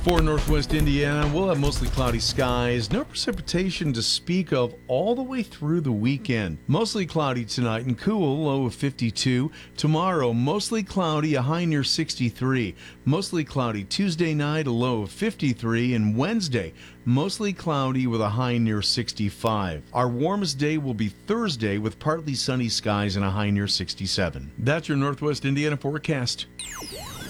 For Northwest Indiana, we'll have mostly cloudy skies, no precipitation to speak of all the way through the weekend. Mostly cloudy tonight and cool, low of 52. Tomorrow, mostly cloudy, a high near 63. Mostly cloudy Tuesday night, a low of 53. And Wednesday, mostly cloudy with a high near 65. Our warmest day will be Thursday with partly sunny skies and a high near 67. That's your Northwest Indiana forecast.